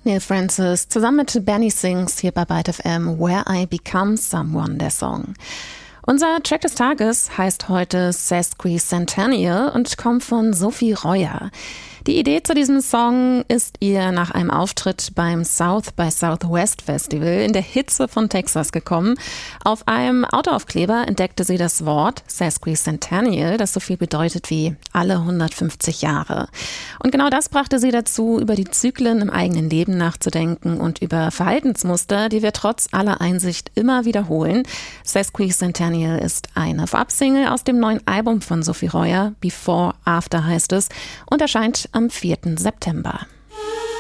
Neil Francis zusammen mit Benny Sings hier bei Byte FM, Where I Become Someone, der Song. Unser Track des Tages heißt heute Sesquicentennial und kommt von Sophie Reuer. Die Idee zu diesem Song ist ihr nach einem Auftritt beim South by Southwest Festival in der Hitze von Texas gekommen. Auf einem Autoaufkleber entdeckte sie das Wort Sesquicentennial, das so viel bedeutet wie alle 150 Jahre. Und genau das brachte sie dazu, über die Zyklen im eigenen Leben nachzudenken und über Verhaltensmuster, die wir trotz aller Einsicht immer wiederholen. Sesquicentennial ist eine Vorabsingle aus dem neuen Album von Sophie Reuer, Before After heißt es, und erscheint am 4. September.